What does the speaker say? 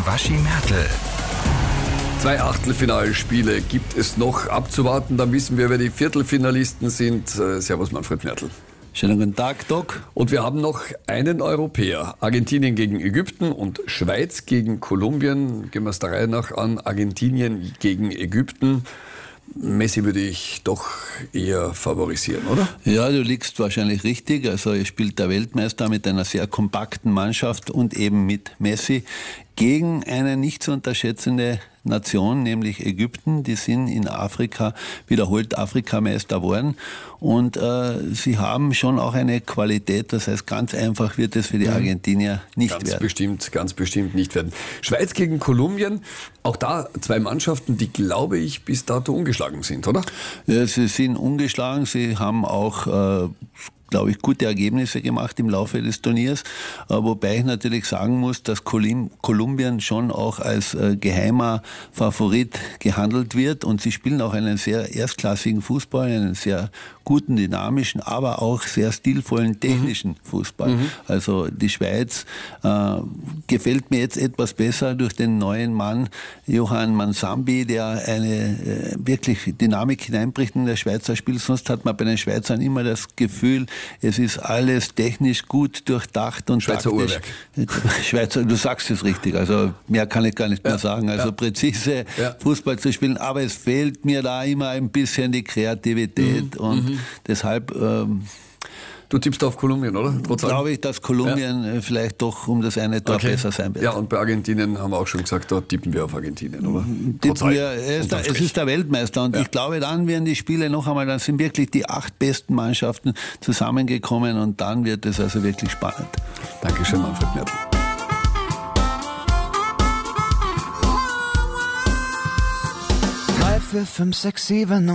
Waschi Mertl. 2 Achtelfinalspiele gibt es noch abzuwarten. Dann wissen wir, wer die Viertelfinalisten sind. Servus Manfred Mertl. Schönen guten Tag, Doc. Und wir haben noch einen Europäer. Argentinien gegen Ägypten und Schweiz gegen Kolumbien. Gehen wir es der Reihe nach an. Argentinien gegen Ägypten. Messi würde ich doch eher favorisieren, oder? Ja, du liegst wahrscheinlich richtig. Also er spielt der Weltmeister mit einer sehr kompakten Mannschaft und eben mit Messi gegen eine nicht zu unterschätzende Nation, nämlich Ägypten. Die sind in Afrika wiederholt Afrikameister geworden und sie haben schon auch eine Qualität. Das heißt, ganz einfach wird es für die Argentinier nicht werden. Ganz bestimmt nicht werden. Schweiz gegen Kolumbien, auch da 2 Mannschaften, die, glaube ich, bis dato ungeschlagen sind, oder? Ja, sie sind ungeschlagen. Sie haben auch glaube ich, gute Ergebnisse gemacht im Laufe des Turniers, wobei ich natürlich sagen muss, dass Kolumbien schon auch als geheimer Favorit gehandelt wird und sie spielen auch einen sehr erstklassigen Fußball, einen sehr guten, dynamischen, aber auch sehr stilvollen technischen Fußball. Also die Schweiz gefällt mir jetzt etwas besser durch den neuen Mann Johan Mansambi, der eine wirklich Dynamik hineinbringt in das Schweizer Spiel. Sonst hat man bei den Schweizern immer das Gefühl, es ist alles technisch gut durchdacht und Schweizer taktisch. Uhrwerk. Schweizer, du sagst es richtig, also mehr kann ich gar nicht mehr sagen. Also präzise Fußball zu spielen, aber es fehlt mir da immer ein bisschen die Kreativität und deshalb Du tippst auf Kolumbien, oder? Glaube ich, dass Kolumbien vielleicht doch um das eine Tor besser sein wird. Ja, und bei Argentinien haben wir auch schon gesagt, da tippen wir auf Argentinien, oder? Es ist der Weltmeister und ich glaube, dann werden die Spiele noch einmal, dann sind wirklich die 8 besten Mannschaften zusammengekommen und dann wird es also wirklich spannend. Dankeschön, Manfred Mertl. 3, 4, 5, 6, 7